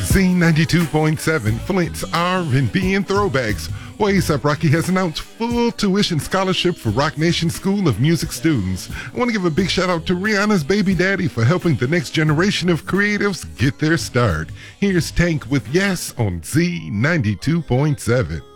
Z92.7, Flint's R&B and throwbacks. Well, ASAP Rocky has announced full tuition scholarship for Rock Nation School of Music students. I want to give a big shout out to Rihanna's baby daddy for helping the next generation of creatives get their start. Here's Tank with Yes on Z92.7.